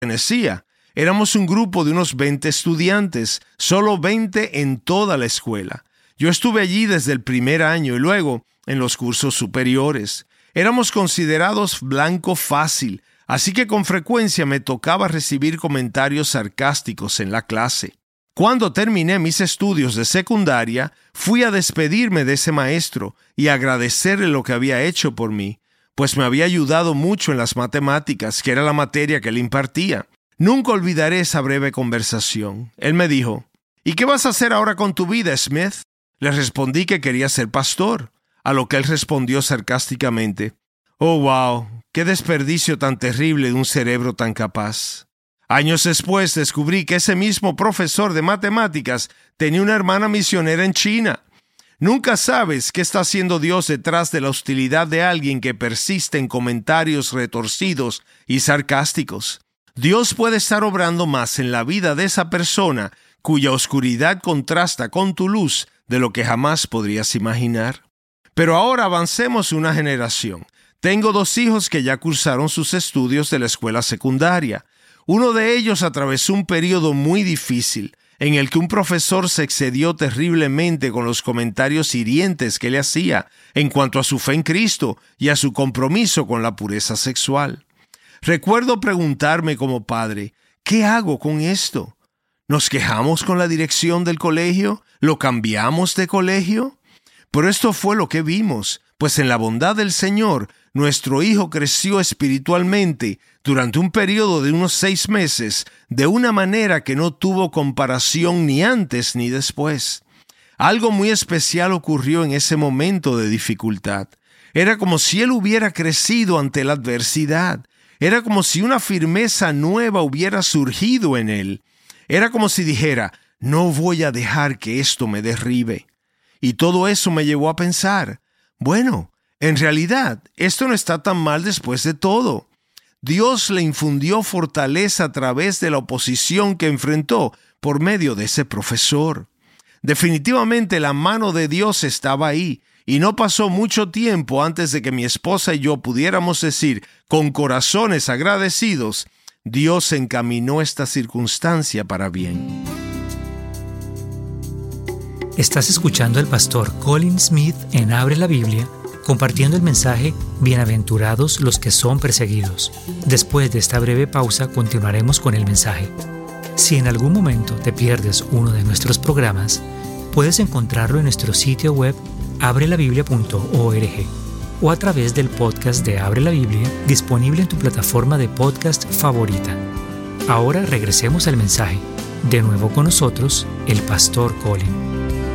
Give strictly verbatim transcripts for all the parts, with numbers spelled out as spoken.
pertenecía. Éramos un grupo de unos veinte estudiantes, solo veinte en toda la escuela. Yo estuve allí desde el primer año y luego en los cursos superiores. Éramos considerados blanco fácil, así que con frecuencia me tocaba recibir comentarios sarcásticos en la clase. Cuando terminé mis estudios de secundaria, fui a despedirme de ese maestro y agradecerle lo que había hecho por mí, pues me había ayudado mucho en las matemáticas, que era la materia que él impartía. Nunca olvidaré esa breve conversación. Él me dijo, ¿y qué vas a hacer ahora con tu vida, Smith? Le respondí que quería ser pastor, a lo que él respondió sarcásticamente, «Oh, wow, qué desperdicio tan terrible de un cerebro tan capaz». Años después descubrí que ese mismo profesor de matemáticas tenía una hermana misionera en China. Nunca sabes qué está haciendo Dios detrás de la hostilidad de alguien que persiste en comentarios retorcidos y sarcásticos. Dios puede estar obrando más en la vida de esa persona cuya oscuridad contrasta con tu luz de lo que jamás podrías imaginar. Pero ahora avancemos una generación. Tengo dos hijos que ya cursaron sus estudios de la escuela secundaria. Uno de ellos atravesó un periodo muy difícil, en el que un profesor se excedió terriblemente con los comentarios hirientes que le hacía en cuanto a su fe en Cristo y a su compromiso con la pureza sexual. Recuerdo preguntarme como padre, ¿qué hago con esto? ¿Nos quejamos con la dirección del colegio? ¿Lo cambiamos de colegio? Pero esto fue lo que vimos, pues en la bondad del Señor, nuestro hijo creció espiritualmente durante un periodo de unos seis meses, de una manera que no tuvo comparación ni antes ni después. Algo muy especial ocurrió en ese momento de dificultad. Era como si él hubiera crecido ante la adversidad. Era como si una firmeza nueva hubiera surgido en él. Era como si dijera, no voy a dejar que esto me derribe. Y todo eso me llevó a pensar, bueno, en realidad, esto no está tan mal después de todo. Dios le infundió fortaleza a través de la oposición que enfrentó por medio de ese profesor. Definitivamente la mano de Dios estaba ahí, y no pasó mucho tiempo antes de que mi esposa y yo pudiéramos decir, con corazones agradecidos, Dios encaminó esta circunstancia para bien. Estás escuchando al pastor Colin Smith en Abre la Biblia, compartiendo el mensaje Bienaventurados los que son perseguidos. Después de esta breve pausa continuaremos con el mensaje. Si en algún momento te pierdes uno de nuestros programas, puedes encontrarlo en nuestro sitio web abre la biblia punto org o a través del podcast de Abre la Biblia disponible en tu plataforma de podcast favorita. Ahora regresemos al mensaje. De nuevo con nosotros, el pastor Colin.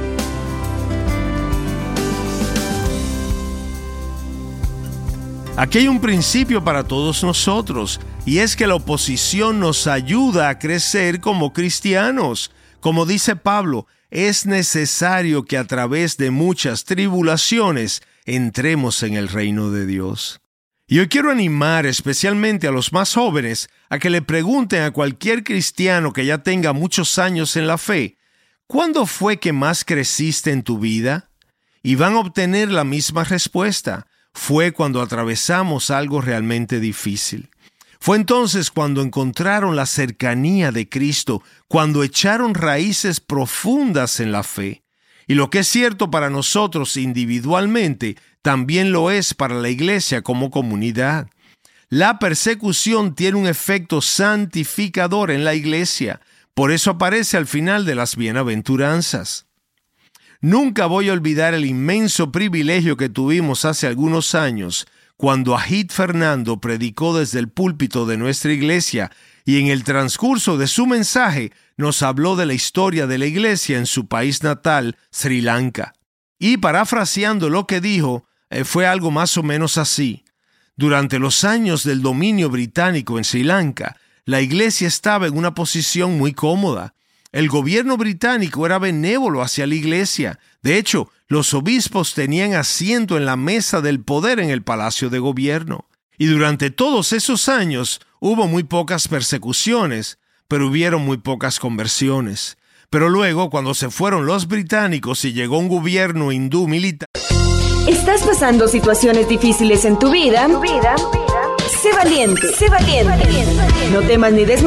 Aquí hay un principio para todos nosotros, y es que la oposición nos ayuda a crecer como cristianos. Como dice Pablo, es necesario que a través de muchas tribulaciones entremos en el reino de Dios. Y hoy quiero animar especialmente a los más jóvenes a que le pregunten a cualquier cristiano que ya tenga muchos años en la fe, ¿cuándo fue que más creciste en tu vida? Y van a obtener la misma respuesta. Fue cuando atravesamos algo realmente difícil. Fue entonces cuando encontraron la cercanía de Cristo, cuando echaron raíces profundas en la fe. Y lo que es cierto para nosotros individualmente, también lo es para la iglesia como comunidad. La persecución tiene un efecto santificador en la iglesia. Por eso aparece al final de las bienaventuranzas. Nunca voy a olvidar el inmenso privilegio que tuvimos hace algunos años cuando Ahid Fernando predicó desde el púlpito de nuestra iglesia y en el transcurso de su mensaje nos habló de la historia de la iglesia en su país natal, Sri Lanka. Y parafraseando lo que dijo, eh, fue algo más o menos así. Durante los años del dominio británico en Sri Lanka, la iglesia estaba en una posición muy cómoda. El gobierno británico era benévolo hacia la iglesia. De hecho, los obispos tenían asiento en la mesa del poder en el palacio de gobierno. Y durante todos esos años hubo muy pocas persecuciones, pero hubieron muy pocas conversiones. Pero luego, cuando se fueron los británicos y llegó un gobierno hindú militar... ¿Estás pasando situaciones difíciles en tu vida? ¿Tu vida? Sé valiente, sé valiente. No temas ni desmayes.